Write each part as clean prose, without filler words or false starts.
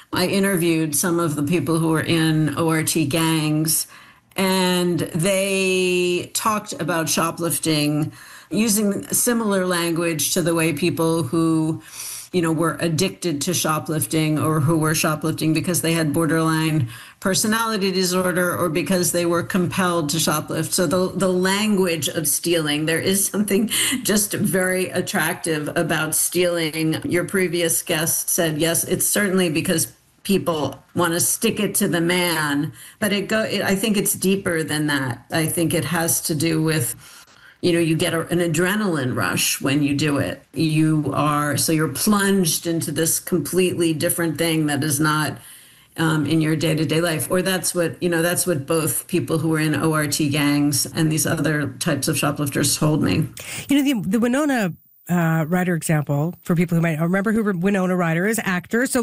I interviewed some of the people who were in ORT gangs, and they talked about shoplifting using similar language to the way people who, were addicted to shoplifting or who were shoplifting because they had borderline personality disorder or because they were compelled to shoplift. So the language of stealing, there is something just very attractive about stealing. Your previous guest said, yes, it's certainly because people want to stick it to the man, but I think it's deeper than that. I think it has to do with, you get an adrenaline rush when you do it. You're plunged into this completely different thing that is not in your day-to-day life. Or that's what both people who were in ORT gangs and these other types of shoplifters told me. The Winona Ryder example, for people who might not remember who Winona Ryder is, actor, so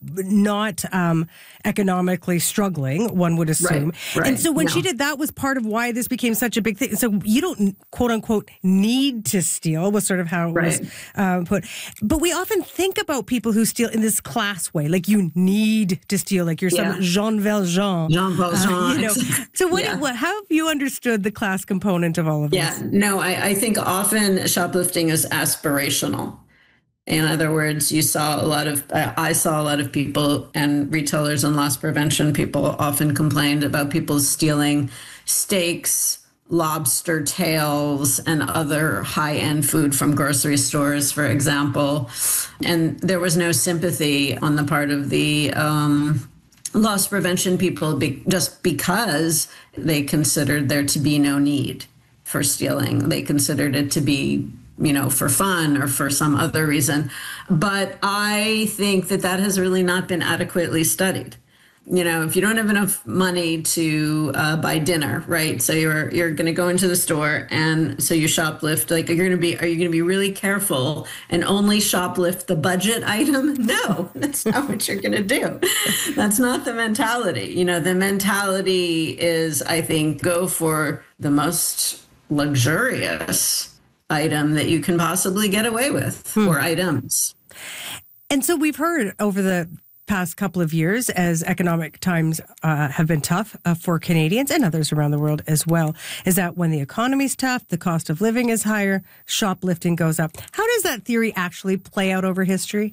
not economically struggling, one would assume. Right. And so when she did that was part of why this became such a big thing. So you don't, quote unquote, need to steal, was sort of how it was put. But we often think about people who steal in this class way, like you need to steal, like you're some Jean Valjean. Jean Valjean. So how have you understood the class component of all of this? Yeah, no, I think often shoplifting is aspirational. In other words, I saw a lot of people and retailers and loss prevention people often complained about people stealing steaks, lobster tails, and other high-end food from grocery stores, for example. And there was no sympathy on the part of the loss prevention people just because they considered there to be no need for stealing. They considered it to be for fun or for some other reason. But I think that has really not been adequately studied. If you don't have enough money to buy dinner, right? So you're going to go into the store and so you shoplift. Are you going to be really careful and only shoplift the budget item? No, that's not what you're going to do. That's not the mentality. The mentality is, I think, go for the most luxurious item that you can possibly get away with, or items. And so we've heard over the past couple of years, as economic times have been tough for Canadians and others around the world as well, is that when the economy's tough, the cost of living is higher, shoplifting goes up. How does that theory actually play out over history?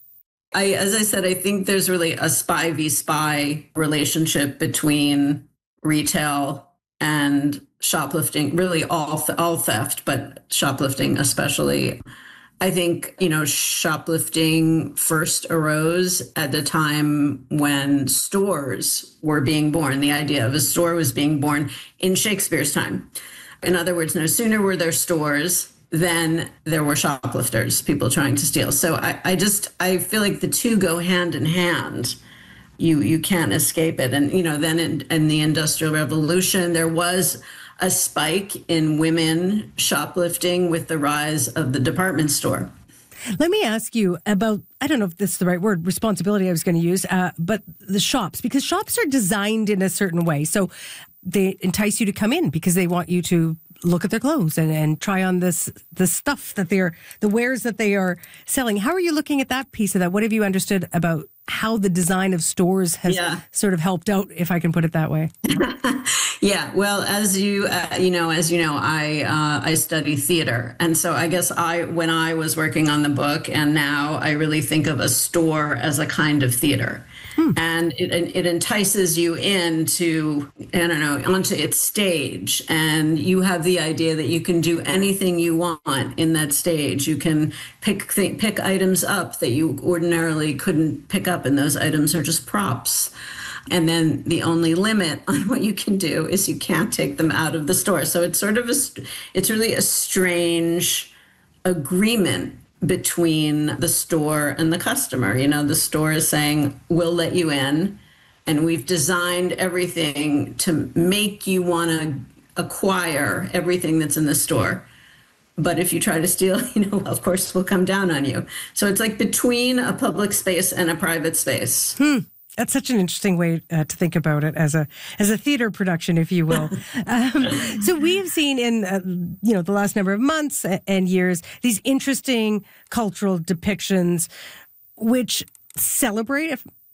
As I said, I think there's really a spy v spy relationship between retail and shoplifting, really all theft, but shoplifting especially. I think, shoplifting first arose at the time when stores were being born. The idea of a store was being born in Shakespeare's time. In other words, no sooner were there stores than there were shoplifters, people trying to steal. So I feel like the two go hand in hand. You can't escape it. And, then in the Industrial Revolution, there was a spike in women shoplifting with the rise of the department store. Let me ask you about, I don't know if this is the right word, responsibility I was going to use, but the shops, because shops are designed in a certain way. So they entice you to come in because they want you to look at their clothes and try on the stuff that the wares that they are selling. How are you looking at that piece of that? What have you understood about how the design of stores has sort of helped out, if I can put it that way? Yeah, well, as you know, I study theater, and so I guess when I was working on the book, and now I really think of a store as a kind of theater, and it entices you into, onto its stage, and you have the idea that you can do anything you want in that stage. You can pick items up that you ordinarily couldn't pick up, and those items are just props. And then the only limit on what you can do is you can't take them out of the store. So it's it's really a strange agreement between the store and the customer. The store is saying, we'll let you in, and we've designed everything to make you want to acquire everything that's in the store. But if you try to steal, of course, we'll come down on you. So it's like between a public space and a private space. That's such an interesting way to think about it as a theater production, if you will. So we have seen in the last number of months and years these interesting cultural depictions which celebrate,